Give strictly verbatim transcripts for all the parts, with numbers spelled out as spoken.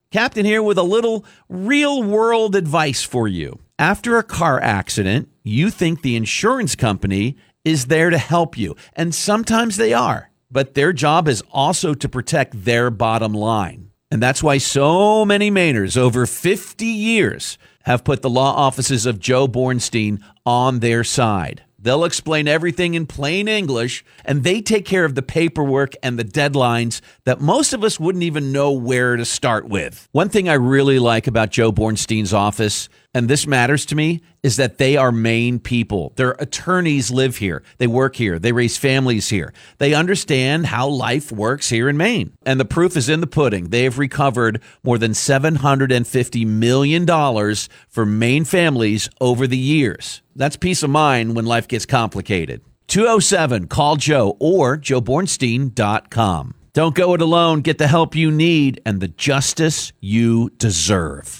Captain here with a little real-world advice for you. After a car accident, you think the insurance company is there to help you, and sometimes they are, but their job is also to protect their bottom line. And that's why so many Mainers over fifty years have put the law offices of Joe Bornstein on their side. They'll explain everything in plain English, and they take care of the paperwork and the deadlines that most of us wouldn't even know where to start with. One thing I really like about Joe Bornstein's office, and this matters to me, is that they are Maine people. Their attorneys live here. They work here. They raise families here. They understand how life works here in Maine. And the proof is in the pudding. They have recovered more than seven hundred fifty million dollars for Maine families over the years. That's peace of mind when life gets complicated. two oh seven, call Joe or joe bornstein dot com. Don't go it alone. Get the help you need and the justice you deserve.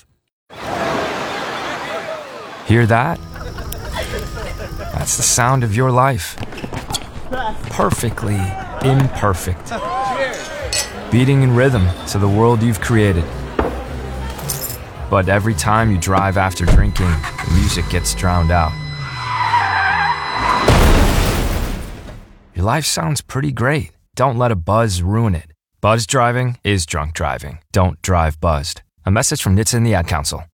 Hear that? That's the sound of your life. Perfectly imperfect. Beating in rhythm to the world you've created. But every time you drive after drinking, the music gets drowned out. Your life sounds pretty great. Don't let a buzz ruin it. Buzz driving is drunk driving. Don't drive buzzed. A message from N H T S A and the Ad Council.